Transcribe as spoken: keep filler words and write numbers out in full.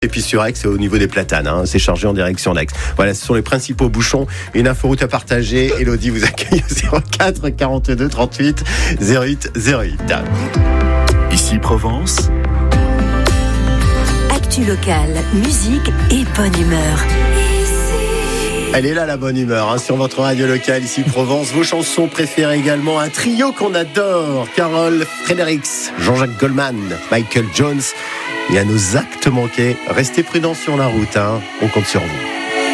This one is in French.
Et puis sur Aix, c'est au niveau des platanes, hein, c'est chargé en direction d'Aix. Voilà, ce sont les principaux bouchons. Une inforoute à partager. Elodie vous accueille au zéro quatre quarante-deux trente-huit zéro huit zéro huit. Ici Provence. Actu locale, musique et bonne humeur. Elle est là la bonne humeur hein, sur votre radio locale ici Provence. Vos chansons préférées également, un trio qu'on adore, Carol Fredericks, Jean-Jacques Goldman, Michael Jones. Il y a nos actes manqués. Restez prudents sur la route, hein. On compte sur vous.